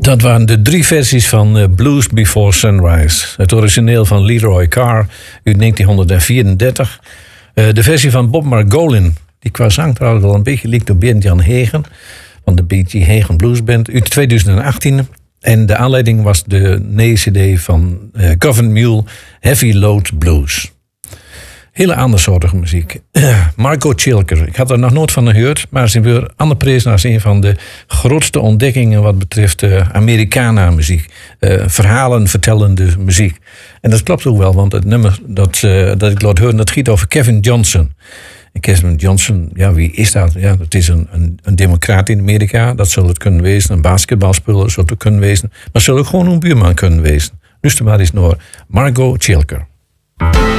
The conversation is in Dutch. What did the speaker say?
Dat waren de 3 versies van Blues Before Sunrise. Het origineel van Leroy Carr uit 1934. De versie van Bob Margolin, die qua zang trouwens wel een beetje lijkt op Bernd-Jan Hegen, van de B.G. Hegen Blues Band, uit 2018. En de aanleiding was de CD van Govan Mule, Heavy Load Blues. Hele andersoortige muziek. Margot Chilker. Ik had er nog nooit van gehoord, maar ze wordt aangeprezen als een van de grootste ontdekkingen wat betreft Americana muziek. Verhalen vertellende muziek. En dat klopt ook wel, want het nummer dat ik laat horen, dat gaat over Kevin Johnson. En Kevin Johnson, ja, wie is dat? Ja, dat is een democraat in Amerika. Dat zal het kunnen wezen. Een basketbalspeler zal het kunnen wezen. Maar het zal ook gewoon een buurman kunnen wezen. Dus er maar eens naar Margot Chilker.